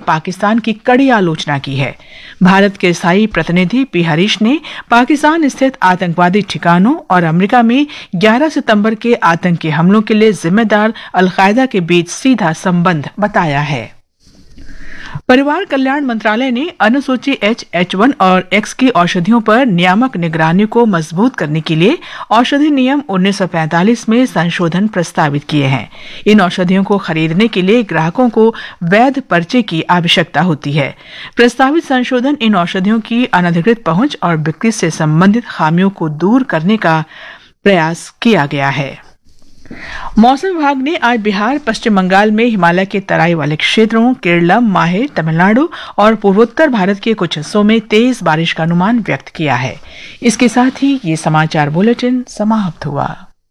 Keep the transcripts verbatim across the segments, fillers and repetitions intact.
पाकिस्तान की कड़ी आलोचना की है। भारत के स्थायी प्रतिनिधि पी हरीश ने पाकिस्तान स्थित आतंकवादी ठिकानों और अमेरिका में ग्यारह सितंबर के आतंकी हमलों के लिए जिम्मेदार अल-कायदा के बीच सीधा संबंध बताया है। परिवार कल्याण मंत्रालय ने अनुसूची एच, एच वन और एक्स की औषधियों पर नियामक निगरानी को मजबूत करने के लिए औषधि नियम उन्नीस सौ पैंतालीस में संशोधन प्रस्तावित किए हैं। इन औषधियों को खरीदने के लिए ग्राहकों को वैध पर्चे की आवश्यकता होती है। प्रस्तावित संशोधन इन औषधियों की अनधिकृत पहुंच और बिक्री से संबंधित खामियों को दूर करने का प्रयास किया गया है। मौसम विभाग ने आज बिहार, पश्चिम बंगाल में हिमालय के तराई वाले क्षेत्रों, केरलम, माहे, तमिलनाडु और पूर्वोत्तर भारत के कुछ हिस्सों में तेज बारिश का अनुमान व्यक्त किया है। इसके साथ ही ये समाचार बुलेटिन समाप्त हुआ।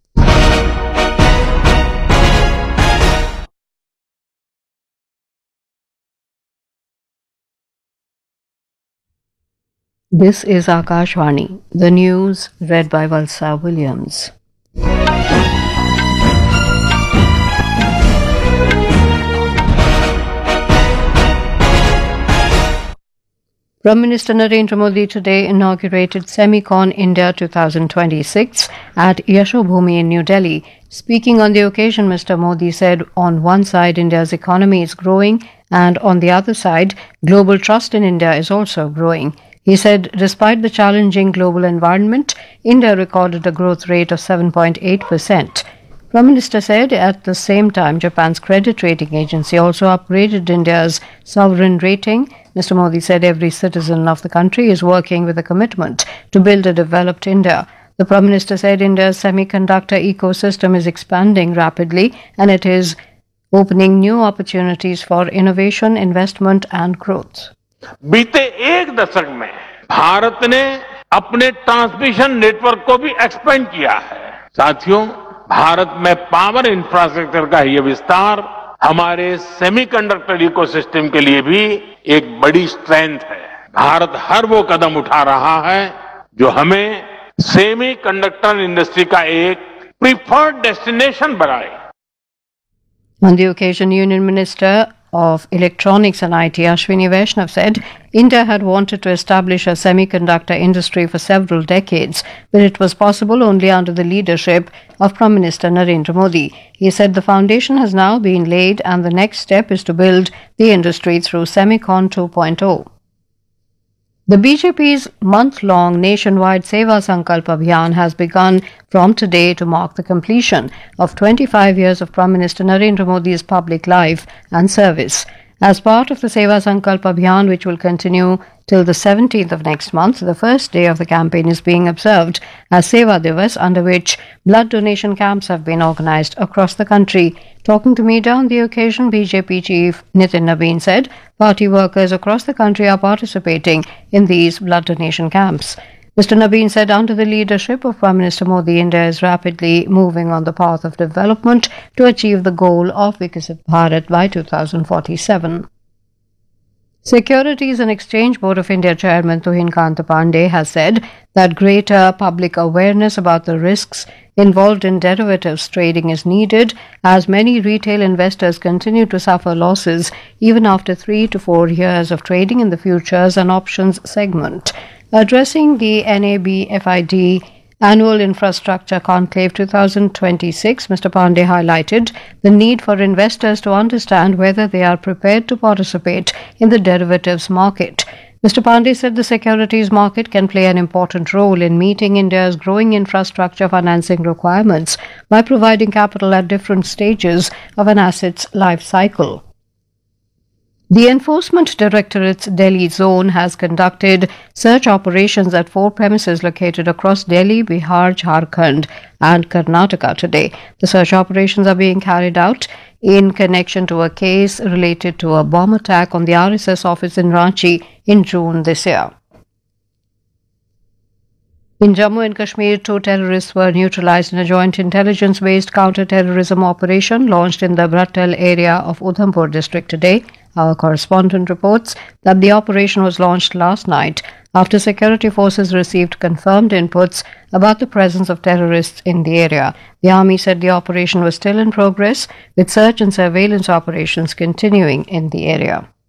This is Akashvani, the news read by Valsa Williams. Prime Minister Narendra Modi today inaugurated Semicon India twenty twenty-six at Yashobhoomi in New Delhi. Speaking on the occasion, Mister Modi said on one side India's economy is growing and on the other side global trust in India is also growing. He said despite the challenging global environment, India recorded a growth rate of seven point eight percent. Prime Minister said at the same time Japan's credit rating agency also upgraded India's sovereign rating. Mister Modi said every citizen of the country is working with a commitment to build a developed India. The Prime Minister said India's semiconductor ecosystem is expanding rapidly and it is opening new opportunities for innovation, investment and growth. बीते एक दशक में भारत ने अपने transmission network को भी expand किया है। साथियों, भारत में पावर इंफ्रास्ट्रक्चर का यह विस्तार हमारे सेमीकंडक्टर इकोसिस्टम के लिए भी एक बड़ी स्ट्रेंथ है। भारत हर वो कदम उठा रहा है जो हमें सेमीकंडक्टर इंडस्ट्री का एक प्रीफर्ड डेस्टिनेशन बनाए। On the occasion, Union Minister of Electronics and I T Ashwini Vaishnav said India had wanted to establish a semiconductor industry for several decades, but it was possible only under the leadership of Prime Minister Narendra Modi. He said the foundation has now been laid and the next step is to build the industry through Semicon two point oh. The B J P's month-long nationwide Seva Sankalp Abhiyan has begun from today to mark the completion of twenty-five years of Prime Minister Narendra Modi's public life and service. As part of the Seva Sankalp Abhiyan, which will continue till the seventeenth of next month, the first day of the campaign is being observed as Seva Divas, under which blood donation camps have been organized across the country. Talking to media on the occasion, B J P chief Nitin Nabin said party workers across the country are participating in these blood donation camps. Mister Nabin said under the leadership of Prime Minister Modi, India is rapidly moving on the path of development to achieve the goal of Viksit Bharat by two thousand forty-seven. Securities and Exchange Board of India Chairman Tuhin Kanta Pandey has said that greater public awareness about the risks involved in derivatives trading is needed as many retail investors continue to suffer losses even after three to four years of trading in the futures and options segment. Addressing the N A B F I D Annual Infrastructure Conclave twenty twenty-six, Mister Pandey highlighted the need for investors to understand whether they are prepared to participate in the derivatives market. Mister Pandey said the securities market can play an important role in meeting India's growing infrastructure financing requirements by providing capital at different stages of an asset's life cycle. The Enforcement Directorate's Delhi zone has conducted search operations at four premises located across Delhi, Bihar, Jharkhand and Karnataka today. The search operations are being carried out in connection to a case related to a bomb attack on the R S S office in Ranchi in June this year. In Jammu and Kashmir, two terrorists were neutralized in a joint intelligence-based counter-terrorism operation launched in the Brattal area of Udhampur district today. Our correspondent reports that the operation was launched last night after security forces received confirmed inputs about the presence of terrorists in the area. The army said the operation was still in progress, with search and surveillance operations continuing in the area.